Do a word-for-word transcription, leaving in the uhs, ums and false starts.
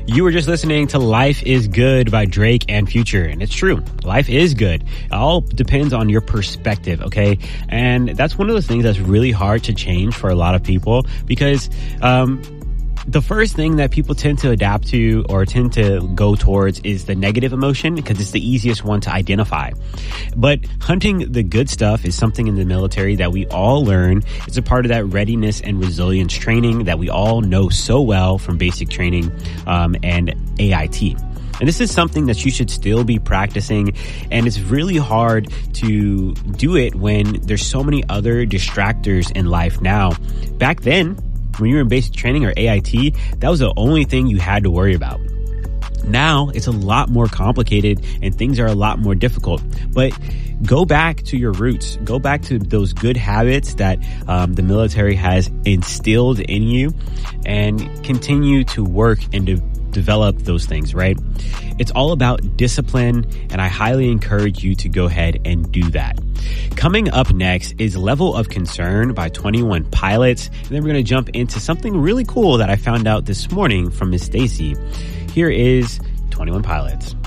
You were just listening to Life is Good by Drake and Future. And it's true. Life is good. It all depends on your perspective, okay? And that's one of those things that's really hard to change for a lot of people because, um, the first thing that people tend to adapt to or tend to go towards is the negative emotion because it's the easiest one to identify. But hunting the good stuff is something in the military that we all learn. It's a part of that readiness and resilience training that we all know so well from basic training um, and A I T. And this is something that you should still be practicing. And it's really hard to do it when there's so many other distractors in life now. Back then, when you were in basic training or A I T, that was the only thing you had to worry about. Now it's a lot more complicated and things are a lot more difficult. But go back to your roots. Go back to those good habits that um, the military has instilled in you and continue to work and to develop those things, right? It's all about discipline, and I highly encourage you to go ahead and do that. Coming up next is Level of Concern by twenty-one Pilots, and then we're going to jump into something really cool that I found out this morning from Miss Stacy. Here is twenty-one Pilots.